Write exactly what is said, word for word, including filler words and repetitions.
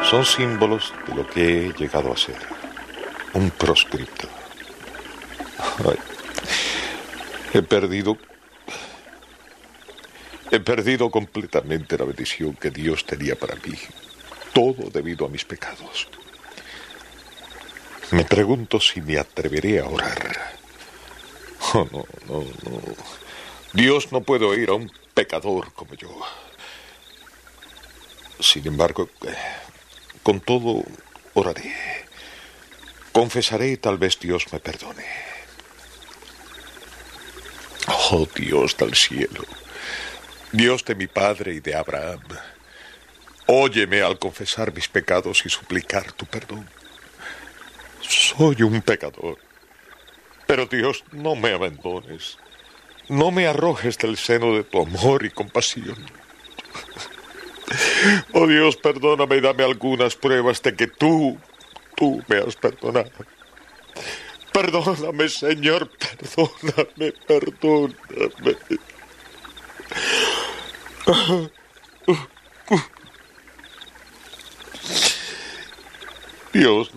Son símbolos de lo que he llegado a ser. Un proscripto. Ay, he perdido... He perdido completamente la bendición que Dios tenía para mí. Todo debido a mis pecados. Me pregunto si me atreveré a orar. Oh, no, no, no. Dios no puede oír a un pecador como yo. Sin embargo, con todo oraré. Confesaré y tal vez Dios me perdone. Oh, Dios del cielo. Dios de mi padre y de Abraham. Óyeme al confesar mis pecados y suplicar tu perdón. Soy un pecador. Pero Dios, no me abandones. No me arrojes del seno de tu amor y compasión. Oh Dios, perdóname y dame algunas pruebas de que tú, tú me has perdonado. Perdóname, Señor, perdóname, perdóname. Dios